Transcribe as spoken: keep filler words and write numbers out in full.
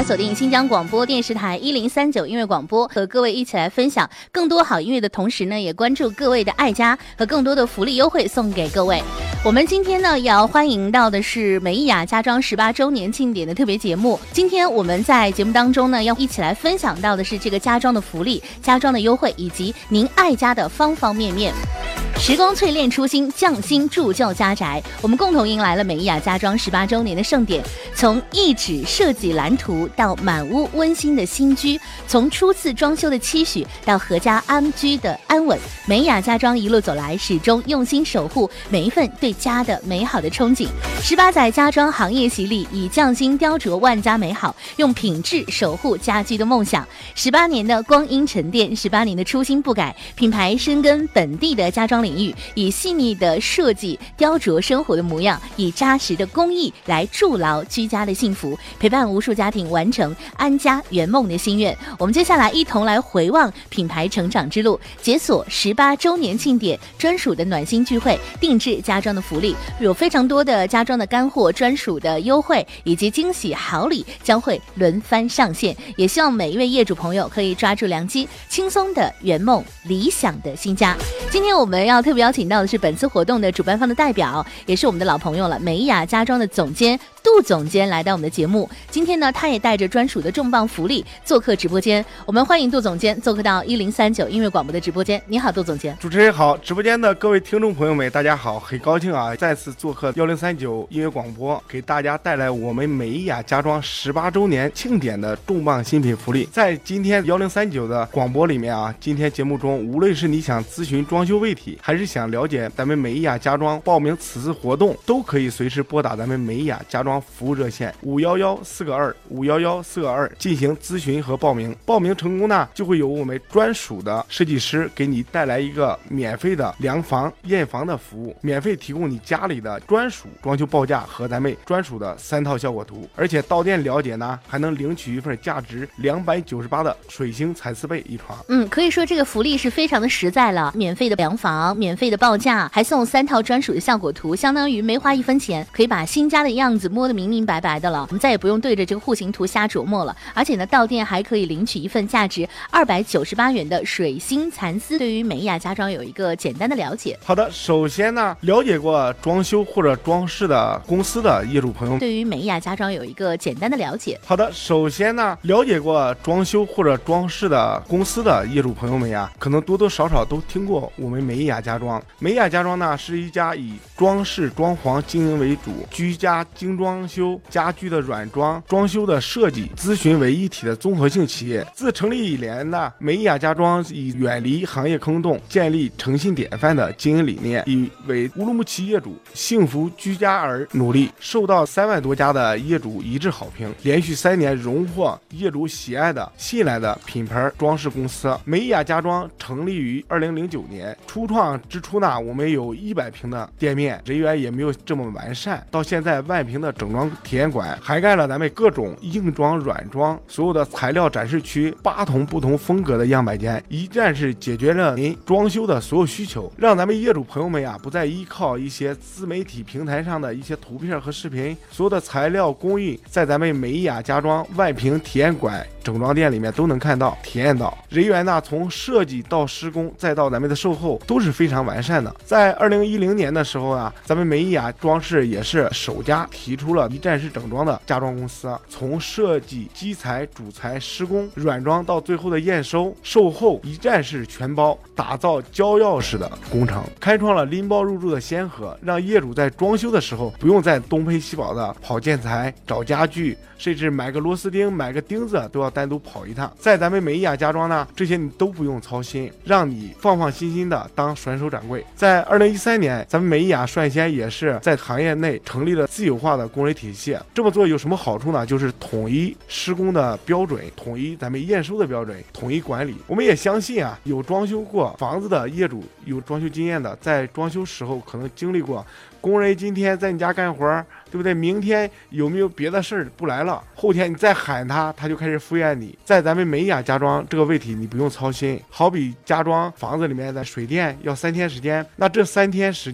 来锁定新疆广播电视台一零三九音乐广播，和各位一起来分享更多好音乐的同时呢，也关注各位的爱家和更多的福利优惠送给各位。我们今天呢，也要欢迎到的是美意雅家装十八周年庆典的特别节目。今天我们在节目当中呢，要一起来分享到的是这个家装的福利、家装的优惠，以及您爱家的方方面面。时光淬炼初心，匠心铸就家宅。我们共同迎来了美意雅家装十八周年的盛典，从一纸设计蓝图到满屋温馨的新居，从初次装修的期许到阖家安居的安稳，美意雅家装一路走来，始终用心守护每一份对家的美好的憧憬。十八载家装行业洗礼，以匠心雕琢万家美好，用品质守护家居的梦想。十八年的光阴沉淀，十八年的初心不改，品牌深耕本地的家装领域，以细腻的设计雕琢生活的模样，以扎实的工艺来筑牢居家的幸福，陪伴无数家庭完成安家圆梦的心愿。我们接下来一同来回望品牌成长之路，解锁十八周年庆典专属的暖心聚会，定制家装的福利，有非常多的家装的干货、专属的优惠以及惊喜好礼将会轮番上线。也希望每一位业主朋友可以抓住良机，轻松的圆梦理想的新家。今天我们要特别邀请到的是本次活动的主办方的代表，也是我们的老朋友了，美意雅家装的总监杜总监来到我们的节目。今天呢，他也带着专属的重磅福利做客直播间。我们欢迎杜总监做客到一零三九音乐广播的直播间。你好，杜总监。 主持人好，直播间的各位听众朋友们，大家好，很高兴啊，再次做客一零三九音乐广播，给大家带来我们美意雅家装十八周年庆典的重磅新品福利。在今天一零三九的广播里面啊，今天节目中，无论是你想咨询装修问题，还是想了解咱们美意雅家装报名此次活动，都可以随时拨打咱们美意雅家装服务热线五一一四个二五一一四个二进行咨询和报名。报名成功呢，就会有我们专属的设计师给你带来一个免费的量房验房的服务，免费提供你家里的专属装修报价和咱们专属的三套效果图，而且到店了解呢，还能领取一份价值两百九十八的水星蚕丝被一床。 嗯，可以说这个福利是非常的实在了，免费的量房，免费的报价，还送三套专属的效果图，相当于没花一分钱，可以把新家的样子摸得明明白白的了。我们再也不用对着这个户型图瞎琢磨了，而且呢，到店还可以领取一份价值二百九十八元的水星蚕丝。对于美意雅家装有一个简单的了解。 好的，首先呢，了解过装修或者装饰的公司的业主朋友， 对于美意雅家装有一个简单的了解。 好的，首先呢，了解过装修或者装饰的公司的业主朋友们呀，可能多多少少都听过我们美意雅家装。美意雅家装呢，是一家以装饰装潢经营为主，居家精装修、家居的软装、装修的设计、咨询为一体的综合性企业。自成立以来呢，美意雅家装以远离行业坑洞，建立诚信典范的经营理念，以为乌鲁木齐业主幸福居家而努力，受到三万多家的业主一致好评，连续三年荣获业主喜爱的信赖的品牌装饰公司。美意雅家装成立于二零零九年，初创之初呢，我们有一百平的店面，人员也没有这么完善，到现在万平的整装体验馆，涵盖了咱们各种硬装软装，所有的材料展示区，八同不同风格的样板间，一站式解决了您装修的所有需求，让咱们业主朋友们呀，不再依靠一些自媒体平台上的一些图片和视频，所有的材料供应在咱们美意雅家装万平体验馆整装店里面都能看到体验到。人员呢，从设计到施工再到咱们的售后都是非常完善的。在二零一零年的时候啊，咱们美意雅装饰也是首家提出了一站式整装的家装公司，从设计、基材、主材、施工、软装到最后的验收、售后一站式全包，打造交钥匙的工程，开创了拎包入住的先河，让业主在装修的时候不用再东奔西跑的跑建材、找家具，甚至买个螺丝钉、买个钉子都要单独跑一趟。在咱们美意雅家装呢，这些你都不用操心，让你放放心心的当甩手掌柜。在二零一三年，咱们美意雅率先也是在行业内成立了自有化的工人体系。这么做有什么好处呢？就是统一施工的标准，统一咱们验收的标准，统一管理。我们也相信啊，有装修过房子的业主，有装修经验的，在装修时候可能经历过工人今天在你家干活，对不对？明天有没有别的事儿不来了，后天你再喊他，他就开始敷衍你。在咱们美意雅家装这个问题你不用操心，好比家装房子里面的水电要三天时间，那这三天时